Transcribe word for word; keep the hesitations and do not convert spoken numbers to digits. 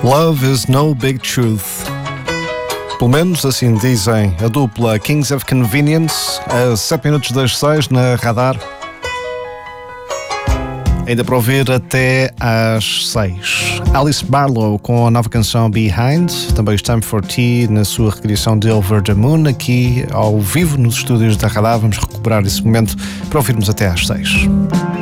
Love is no big truth. Pelo menos assim dizem a dupla Kings of Convenience, a sete minutos das seis na Radar. Ainda para ouvir até às seis. Alice Barlow com a nova canção Behind, também It's Time for Tea na sua recriação de Over the Moon, aqui ao vivo nos estúdios da Radar. Vamos recuperar esse momento para ouvirmos até às seis.